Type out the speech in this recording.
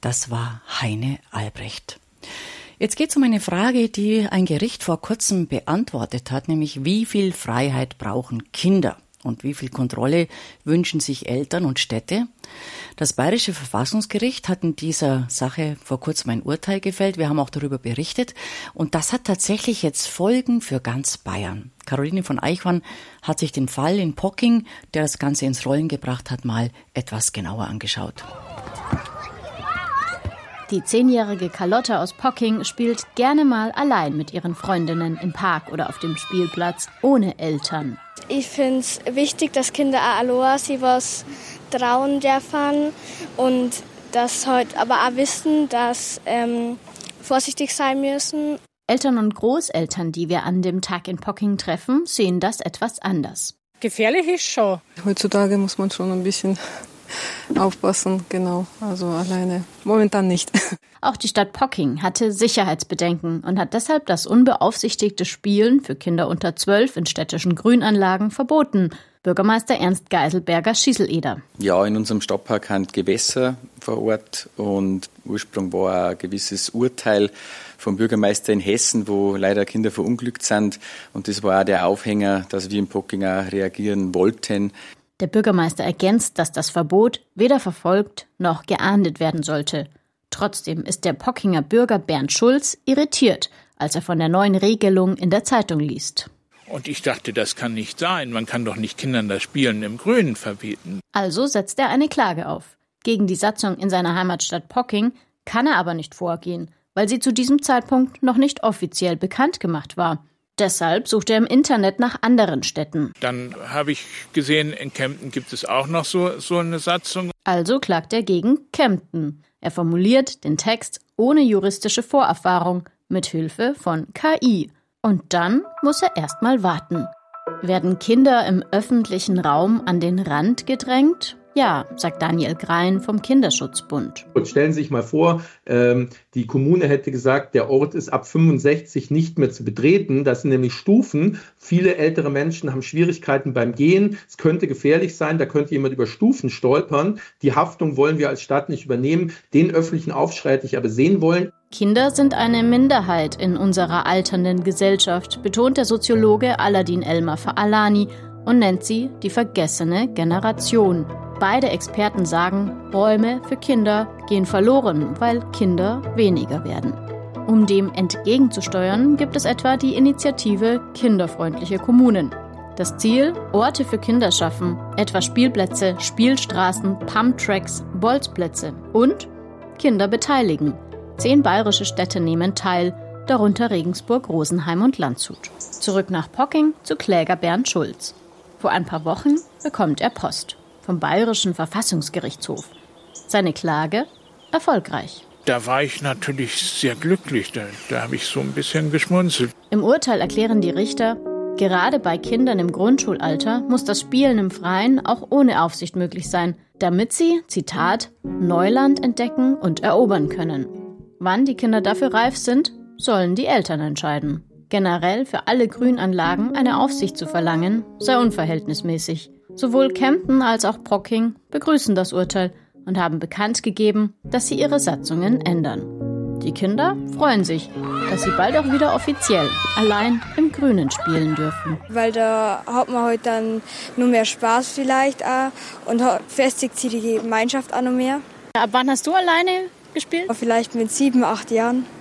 Das war Heine Albrecht. Jetzt geht es um eine Frage, die ein Gericht vor kurzem beantwortet hat, nämlich wie viel Freiheit brauchen Kinder und wie viel Kontrolle wünschen sich Eltern und Städte? Das Bayerische Verfassungsgericht hat in dieser Sache vor kurzem ein Urteil gefällt. Wir haben auch darüber berichtet. Und das hat tatsächlich jetzt Folgen für ganz Bayern. Caroline von Eichhorn hat sich den Fall in Pocking, der das Ganze ins Rollen gebracht hat, mal etwas genauer angeschaut. Die 10-jährige Carlotta aus Pocking spielt gerne mal allein mit ihren Freundinnen im Park oder auf dem Spielplatz, ohne Eltern. Ich finde es wichtig, dass Kinder auch allein sich was trauen dürfen und dass halt aber auch wissen, dass vorsichtig sein müssen. Eltern und Großeltern, die wir an dem Tag in Pocking treffen, sehen das etwas anders. Gefährlich ist schon. Heutzutage muss man schon ein bisschen aufpassen, genau, also alleine momentan nicht. Auch die Stadt Pocking hatte Sicherheitsbedenken und hat deshalb das unbeaufsichtigte Spielen für Kinder unter 12 in städtischen Grünanlagen verboten. Bürgermeister Ernst Geiselberger-Schieseleder. Ja, in unserem Stadtpark sind Gewässer vor Ort und Ursprung war ein gewisses Urteil vom Bürgermeister in Hessen, wo leider Kinder verunglückt sind. Und das war auch der Aufhänger, dass wir in Pocking auch reagieren wollten. Der Bürgermeister ergänzt, dass das Verbot weder verfolgt noch geahndet werden sollte. Trotzdem ist der Pockinger Bürger Bernd Schulz irritiert, als er von der neuen Regelung in der Zeitung liest. Und ich dachte, das kann nicht sein. Man kann doch nicht Kindern das Spielen im Grünen verbieten. Also setzt er eine Klage auf. Gegen die Satzung in seiner Heimatstadt Pocking kann er aber nicht vorgehen, weil sie zu diesem Zeitpunkt noch nicht offiziell bekannt gemacht war. Deshalb sucht er im Internet nach anderen Städten. Dann habe ich gesehen, in Kempten gibt es auch noch so eine Satzung. Also klagt er gegen Kempten. Er formuliert den Text ohne juristische Vorerfahrung, mit Hilfe von KI. Und dann muss er erst mal warten. Werden Kinder im öffentlichen Raum an den Rand gedrängt? Ja, sagt Daniel Grein vom Kinderschutzbund. Stellen Sie sich mal vor, die Kommune hätte gesagt, der Ort ist ab 65 nicht mehr zu betreten. Das sind nämlich Stufen. Viele ältere Menschen haben Schwierigkeiten beim Gehen. Es könnte gefährlich sein, da könnte jemand über Stufen stolpern. Die Haftung wollen wir als Stadt nicht übernehmen. Den öffentlichen Aufschrei hätte ich aber sehen wollen. Kinder sind eine Minderheit in unserer alternden Gesellschaft, betont der Soziologe Aladin Elmar Faalani und nennt sie die vergessene Generation. Beide Experten sagen, Räume für Kinder gehen verloren, weil Kinder weniger werden. Um dem entgegenzusteuern, gibt es etwa die Initiative Kinderfreundliche Kommunen. Das Ziel, Orte für Kinder schaffen, etwa Spielplätze, Spielstraßen, Pumptracks, Bolzplätze und Kinder beteiligen. 10 bayerische Städte nehmen teil, darunter Regensburg, Rosenheim und Landshut. Zurück nach Pocking zu Kläger Bernd Schulz. Vor ein paar Wochen bekommt er Post vom Bayerischen Verfassungsgerichtshof. Seine Klage erfolgreich. Da war ich natürlich sehr glücklich, da habe ich so ein bisschen geschmunzelt. Im Urteil erklären die Richter, gerade bei Kindern im Grundschulalter muss das Spielen im Freien auch ohne Aufsicht möglich sein, damit sie, Zitat, Neuland entdecken und erobern können. Wann die Kinder dafür reif sind, sollen die Eltern entscheiden. Generell für alle Grünanlagen eine Aufsicht zu verlangen, sei unverhältnismäßig. Sowohl Kempten als auch Pocking begrüßen das Urteil und haben bekannt gegeben, dass sie ihre Satzungen ändern. Die Kinder freuen sich, dass sie bald auch wieder offiziell allein im Grünen spielen dürfen. Weil da hat man halt dann nur mehr Spaß vielleicht auch und festigt sich die Gemeinschaft auch noch mehr. Ab wann hast du alleine gespielt? Vielleicht mit 7, 8 Jahren.